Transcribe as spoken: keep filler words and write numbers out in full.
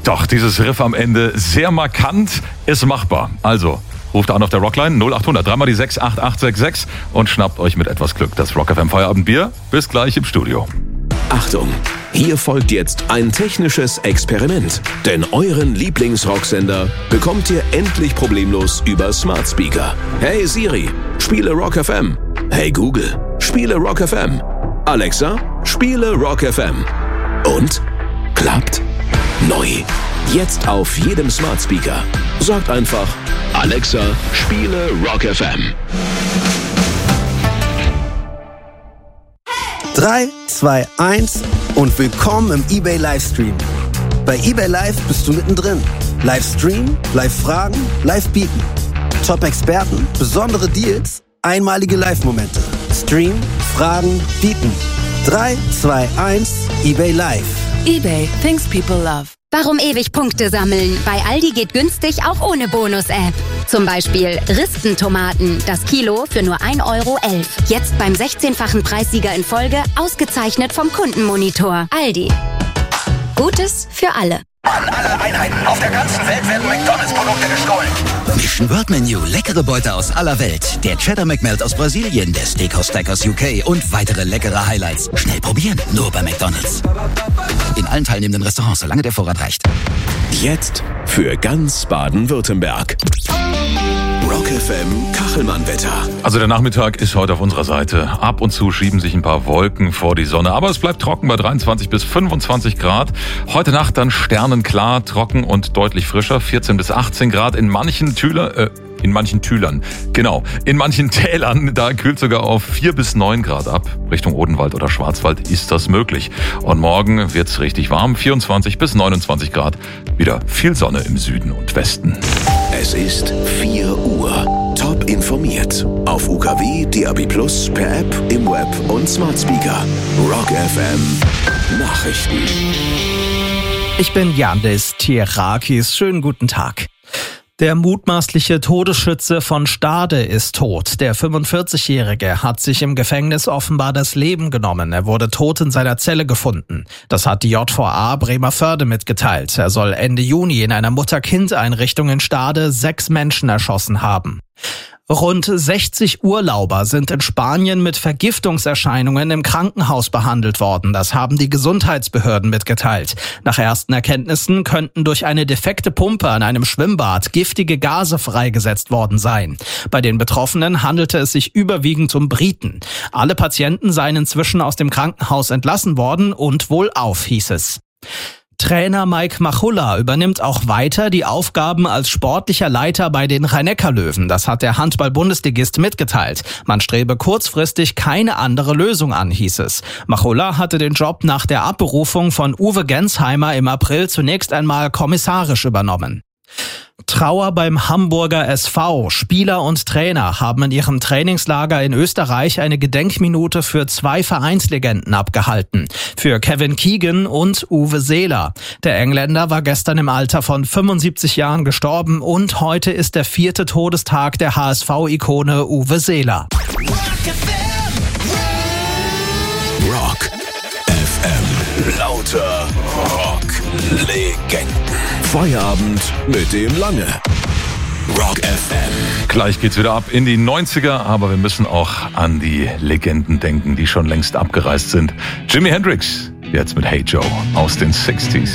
Doch, dieses Riff am Ende, sehr markant, ist machbar. Also, ruft an auf der Rockline null acht hundert, dreimal die sechs acht acht sechs sechs und schnappt euch mit etwas Glück das Rock F M Feierabendbier. Bis gleich im Studio. Achtung, hier folgt jetzt ein technisches Experiment. Denn euren Lieblingsrocksender bekommt ihr endlich problemlos über Smart Speaker. Hey Siri, spiele Rock F M. Hey Google, spiele Rock F M. Alexa, spiele Rock F M. Und? Klappt? Neu. Jetzt auf jedem Smart Speaker. Sagt einfach, Alexa, spiele Rock F M. drei, zwei, eins und willkommen im eBay Livestream. Bei eBay Live bist du mittendrin. Livestream, Live-Fragen, Live-Bieten. Top-Experten, besondere Deals, einmalige Live-Momente. Stream, Fragen, Bieten. drei, zwei, eins, eBay Live. eBay, things people love. Warum ewig Punkte sammeln? Bei Aldi geht günstig auch ohne Bonus-App. Zum Beispiel Ristentomaten, das Kilo für nur ein Euro elf. Jetzt beim sechzehnfachen Preissieger in Folge, ausgezeichnet vom Kundenmonitor. Aldi. Gutes für alle. An alle Einheiten auf der ganzen Welt werden McDonalds-Produkte gestohlen. Mission World Menu, leckere Beute aus aller Welt. Der Cheddar McMelt aus Brasilien, der Steakhouse Stack aus U K und weitere leckere Highlights. Schnell probieren, nur bei McDonalds. In allen teilnehmenden Restaurants, solange der Vorrat reicht. Jetzt für ganz Baden-Württemberg. Rock F M Kachelmann-Wetter. Also der Nachmittag ist heute auf unserer Seite. Ab und zu schieben sich ein paar Wolken vor die Sonne, aber es bleibt trocken bei dreiundzwanzig bis fünfundzwanzig Grad. Heute Nacht dann sternenklar, trocken und deutlich frischer, vierzehn bis achtzehn Grad. In manchen Tüler, äh, in manchen Tülern, genau, in manchen Tälern, da kühlt sogar auf vier bis neun Grad ab. Richtung Odenwald oder Schwarzwald ist das möglich. Und morgen wird's richtig warm, vierundzwanzig bis neunundzwanzig Grad. Wieder viel Sonne im Süden und Westen. Es ist vier Uhr. Top informiert. Auf U K W, D A B plus, per App, im Web und Smart Speaker. Rock F M Nachrichten. Ich bin Yandis Tierakis. Schönen guten Tag. Der mutmaßliche Todesschütze von Stade ist tot. Der fünfundvierzigjährige hat sich im Gefängnis offenbar das Leben genommen. Er wurde tot in seiner Zelle gefunden. Das hat die J V A Bremervörde mitgeteilt. Er soll Ende Juni in einer Mutter-Kind-Einrichtung in Stade sechs Menschen erschossen haben. Rund sechzig Urlauber sind in Spanien mit Vergiftungserscheinungen im Krankenhaus behandelt worden. Das haben die Gesundheitsbehörden mitgeteilt. Nach ersten Erkenntnissen könnten durch eine defekte Pumpe an einem Schwimmbad giftige Gase freigesetzt worden sein. Bei den Betroffenen handelte es sich überwiegend um Briten. Alle Patienten seien inzwischen aus dem Krankenhaus entlassen worden und wohlauf, hieß es. Trainer Mike Machulla übernimmt auch weiter die Aufgaben als sportlicher Leiter bei den Rhein-Neckar-Löwen. Das hat der Handball-Bundesligist mitgeteilt. Man strebe kurzfristig keine andere Lösung an, hieß es. Machulla hatte den Job nach der Abberufung von Uwe Gensheimer im April zunächst einmal kommissarisch übernommen. Trauer beim Hamburger S V. Spieler und Trainer haben in ihrem Trainingslager in Österreich eine Gedenkminute für zwei Vereinslegenden abgehalten. Für Kevin Keegan und Uwe Seeler. Der Engländer war gestern im Alter von fünfundsiebzig Jahren gestorben und heute ist der vierte Todestag der H S V-Ikone Uwe Seeler. Rock F M. Lauter Rock-Legenden. Feierabend mit dem Lange. Rock F M. Gleich geht's wieder ab in die neunziger, aber wir müssen auch an die Legenden denken, die schon längst abgereist sind. Jimi Hendrix, jetzt mit Hey Joe aus den sechziger.